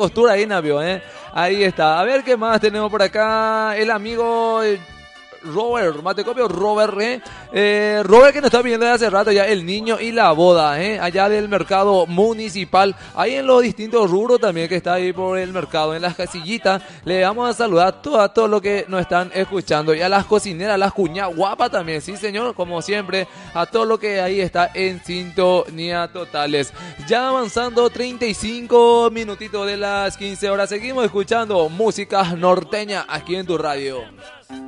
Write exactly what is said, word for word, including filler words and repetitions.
costura ahí, Navio, ¿eh? Ahí está. A ver qué más tenemos por acá. El amigo eh, Robert, Matecopio Robert, ¿eh? Eh, Robert, que nos está viendo desde hace rato ya, el niño y la boda, ¿eh? Allá del mercado municipal, ahí en los distintos rubros también que está ahí por el mercado, en las casillitas. Le vamos a saludar a todo, a todo lo que nos están escuchando, y a las cocineras, a las cuñas guapas también, sí señor, como siempre, a todo lo que ahí está en sintonía totales. Ya avanzando treinta y cinco minutitos de las quince horas, seguimos escuchando música norteña aquí en tu radio.